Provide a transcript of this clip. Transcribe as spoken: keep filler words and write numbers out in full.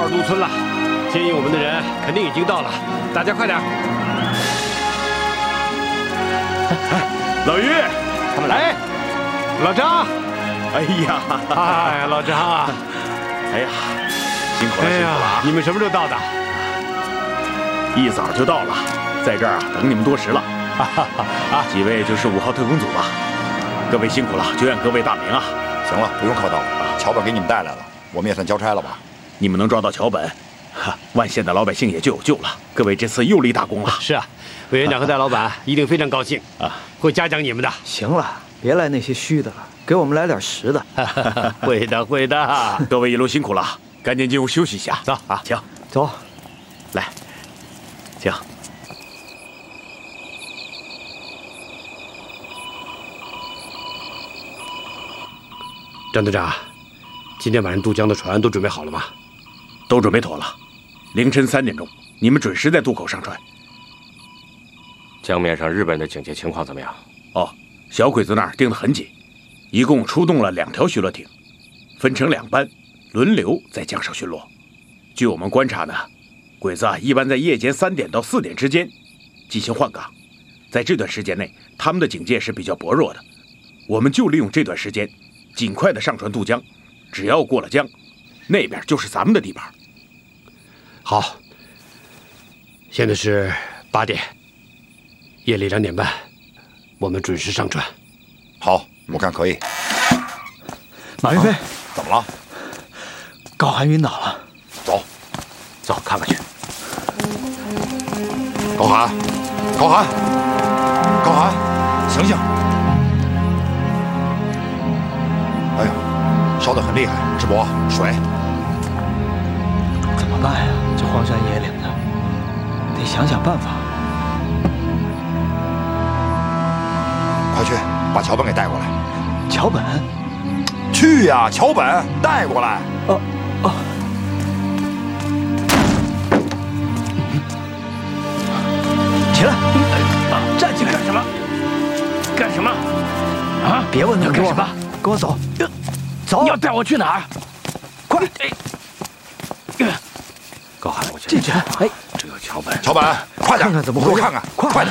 二渡村了，接应我们的人肯定已经到了，大家快点！哎，老于，他们来，老张， 哎呀， 哎，老张啊， 哎呀，辛苦了，辛苦了啊！ 你们什么时候到的？ 一早就到了，在这儿啊等你们多时了。哈哈哈！啊，几位就是五号特工组吧？各位辛苦了，久仰各位大名啊！ 行了，不用客套了，桥本给你们带来了，我们也算交差了吧？ 你们能抓到桥本，哈，万县的老百姓也就有救了。各位这次又立大功了。 是啊，委员长和戴老板一定非常高兴啊，会嘉奖你们的。 行了，别来那些虚的了，给我们来点实的。 会的，会的。 各位一路辛苦了，赶紧进屋休息一下。 走啊，请走， 来，请。 张队长，今天晚上渡江的船都准备好了吗？ 都准备妥了。凌晨三点钟，你们准时在渡口上船。 江面上日本的警戒情况怎么样？ 哦，小鬼子那儿盯得很紧，一共出动了两条巡逻艇，分成两班，轮流在江上巡逻。据我们观察呢，鬼子啊一般在夜间三点到四点之间进行换岗，在这段时间内，他们的警戒是比较薄弱的。我们就利用这段时间，尽快的上船渡江。只要过了江，那边就是咱们的地盘。 好，现在是八点，夜里两点半，我们准时上船。 好，我看可以。 马云飞， 怎么了？ 高寒晕倒了。 走， 走看看去。 高寒，高寒，高寒，醒醒！哎呀，烧得很厉害，智博，水。 怎么办呀？这荒山野岭的，得想想办法。 快去把桥本给带过来。 桥本？ 去呀，桥本带过来。 哦哦。起来！站起来！ 干什么？干什么？啊！ 别问那么多， 干什么？ 跟我走。走！ 你要带我去哪儿？ 快！ 高寒，我进去。哎， 这个桥本， 桥本，快点！ 看看怎么回事。 给我看看， 快快点！